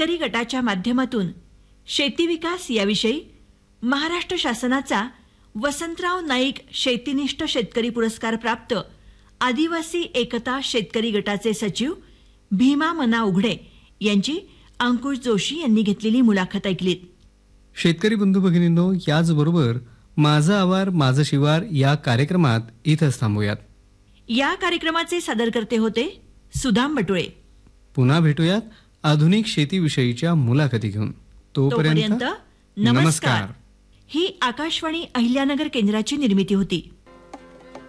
शेतकरी गटाच्या माध्यमातून शेती विकास याविषयी महाराष्ट्र शासनाचा वसंतराव नाईक शेतीनिष्ठ शेतकरी पुरस्कार प्राप्त आदिवासी एकता शेतकरी गटाचे सचिव भीमा मना उघडे यांची अंकुश जोशी यांनी घेतलेली मुलाखत ऐकलीत. शेतकरी बंधू भगिनींनो, याचबरोबर माझं आवार माझं शिवार या कार्यक्रमात इथंच थांबूयात. या कार्यक्रमाचे सादरकर्ते होते सुदाम बटुळे. पुन्हा भेटूयात आधुनिक शेतीविषयीच्या मुलाखती घेऊन. तोपर्यंत नमस्कार. ही आकाशवाणी अहिल्यानगर केंद्राची निर्मिती होती.